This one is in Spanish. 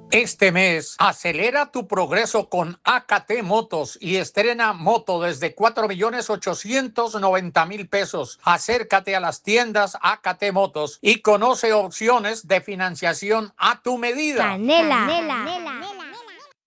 Este mes, acelera tu progreso con AKT Motos y estrena moto desde 4.890.000 pesos. Acércate a las tiendas AKT Motos y conoce opciones de financiación a tu medida. Canela.